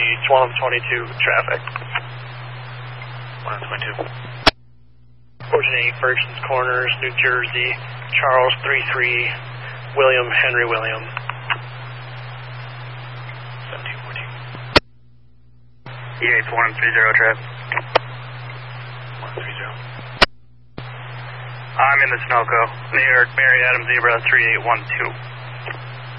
East 122 traffic. 122. Originating Ferguson's Corners, New Jersey, Charles 33, William Henry William. 1714. EA 130 traffic. 130. I'm in the Sunoco, near Mary Adams Zebra 3812.